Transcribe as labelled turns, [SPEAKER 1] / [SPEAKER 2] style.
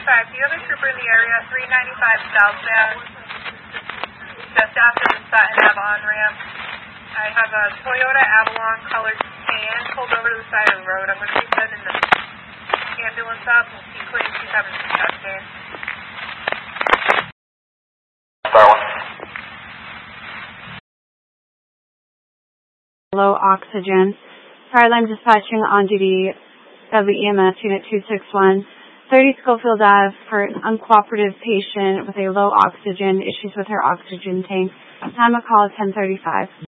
[SPEAKER 1] 1035. Do you have a trooper in the area? 395 southbound. Just after the Sutton Ave on-ramp. I have a Toyota Avalon colored tan pulled over to the side of the road. I'm going to be sending the ambulance up. He claims he's having some chest pain.
[SPEAKER 2] Low oxygen. Starline dispatching on duty WEMS Unit 261. 30 Schofield Ave for an uncooperative patient with a low oxygen, issues with her oxygen tank. Time of call is 10:35.